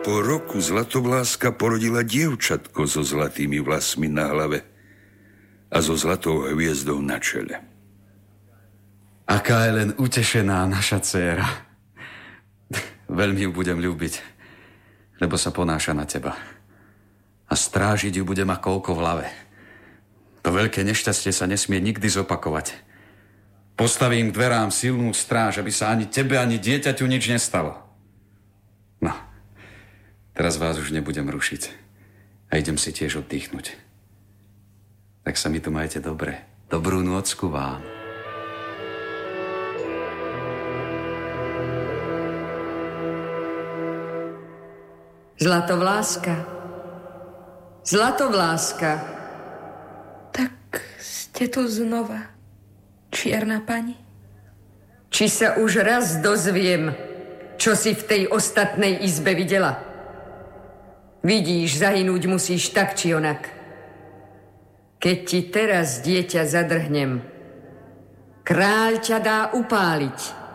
Po roku Zlatovláska porodila dievčatko so zlatými vlasmi na hlave a so zlatou hviezdou na čele. Aká je len utešená naša dcéra. Veľmi ju budem ľúbiť, lebo sa ponáša na teba. A strážiť ju budem ako oko v hlave. To veľké nešťastie sa nesmie nikdy zopakovať. Postavím k dverám silnú stráž, aby sa ani tebe, ani dieťaťu nič nestalo. No, teraz vás už nebudem rušiť. A idem si tiež oddychnúť. Tak sa mi tu majte dobre. Dobrú nôcku vám. Zlatovláska. Zlatovláska. Tak ste tu znova, čierna pani? Či sa už raz dozviem, čo si v tej ostatnej izbe videla? Vidíš, zahynúť musíš tak či onak. Keď ti teraz dieťa zadrhnem, kráľ ťa dá upáliť.